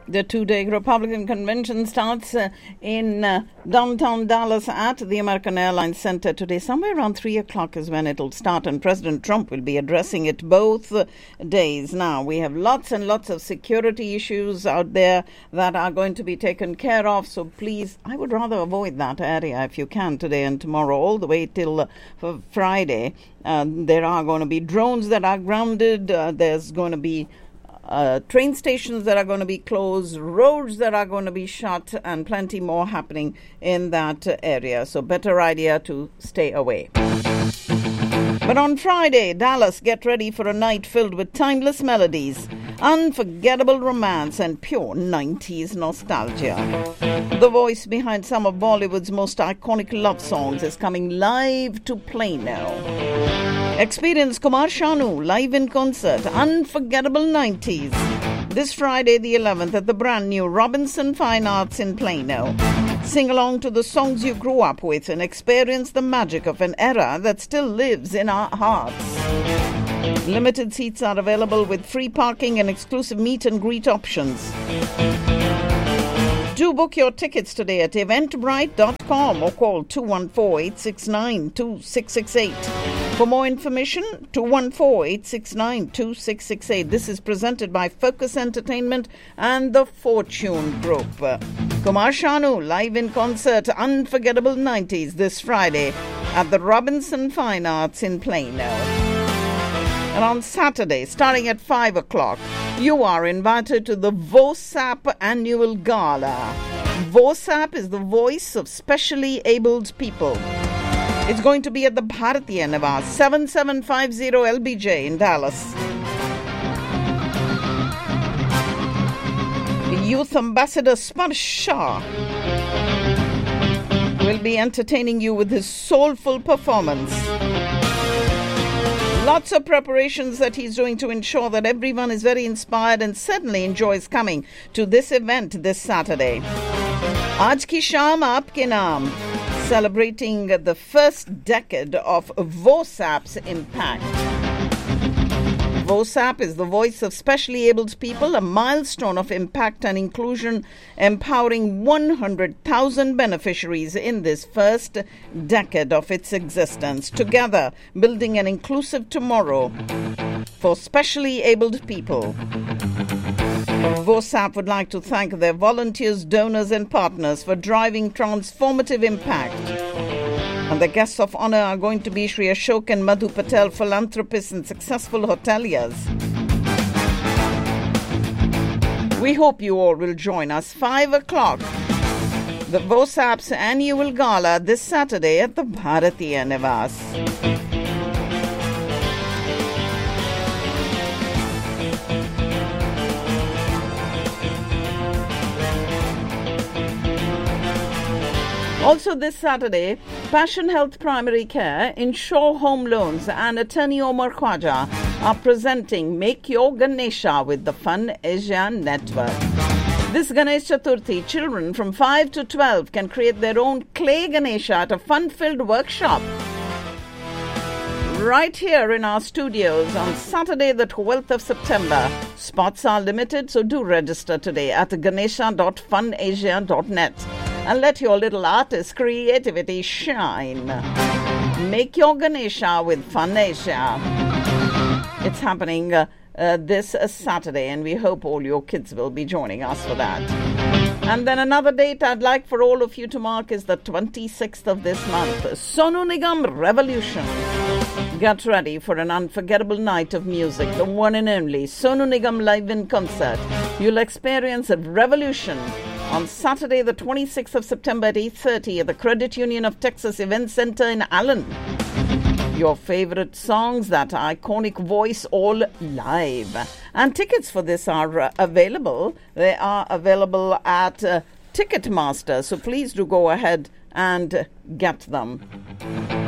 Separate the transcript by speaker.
Speaker 1: The two-day Republican convention starts in downtown Dallas at the American Airlines Center today. Somewhere around 3 o'clock is when it'll start, and President Trump will be addressing it both days. Now, we have lots and lots of security issues out there that are going to be taken care of, so please, I would rather avoid that area if you can today and tomorrow, all the way till Friday. There are going to be drones that are grounded. There's going to be train stations that are going to be closed, roads that are going to be shut, and plenty more happening in that area. So better idea to stay away. But on Friday, Dallas, get ready for a night filled with timeless melodies, unforgettable romance, and pure 90s nostalgia. The voice behind some of Bollywood's most iconic love songs is coming live to Plano. Experience Kumar Sanu live in concert, Unforgettable 90s, this Friday the 11th at the brand new Robinson Fine Arts in Plano. Sing along to the songs you grew up with and experience the magic of an era that still lives in our hearts. Limited seats are available with free parking and exclusive meet and greet options. Do book your tickets today at eventbrite.com or call 214-869-2668. For more information, 214-869-2668. This is presented by Focus Entertainment and the Fortune Group. Kumar Sanu live in concert, Unforgettable 90s, this Friday at the Robinson Fine Arts in Plano. And on Saturday, starting at 5 o'clock, you are invited to the VOSAP Annual Gala. VOSAP is the voice of specially abled people. It's going to be at the Bharatiya Niwas, 7750 LBJ in Dallas. Youth Ambassador Sparsh Shah will be entertaining you with his soulful performance. Lots of preparations that he's doing to ensure that everyone is very inspired and certainly enjoys coming to this event this Saturday. Aaj ki Shaam Aapke Naam, celebrating the first decade of VOSAP's impact. VOSAP is the voice of specially abled people, a milestone of impact and inclusion, empowering 100,000 beneficiaries in this first decade of its existence. Together, building an inclusive tomorrow for specially abled people. VOSAP would like to thank their volunteers, donors and partners for driving transformative impact. And the guests of honor are going to be Shri Ashok and Madhu Patel, philanthropists and successful hoteliers. We hope you all will join us. 5 o'clock, the VOSAP's annual gala this Saturday at the Bharatiya Niwas. Also this Saturday, Passion Health Primary Care, Insure Home Loans and Attorney Omar Khwaja are presenting Make Your Ganesha with the Fun Asia Network. This Ganesh Chaturthi, children from 5 to 12 can create their own clay Ganesha at a fun-filled workshop right here in our studios on Saturday the 12th of September. Spots are limited, so do register today at ganesha.funasia.net. And let your little artist creativity shine. Make your Ganesha with Fun Asia. It's happening this Saturday, and we hope all your kids will be joining us for that. And then another date I'd like for all of you to mark is the 26th of this month. Sonu Nigam Revolution. Get ready for an unforgettable night of music. The one and only Sonu Nigam live in concert. You'll experience a revolution on Saturday, the 26th of September at 8:30 at the Credit Union of Texas Event Center in Allen. Your favorite songs, that iconic voice, all live. And tickets for this are available. They are available at Ticketmaster. So please do go ahead and get them.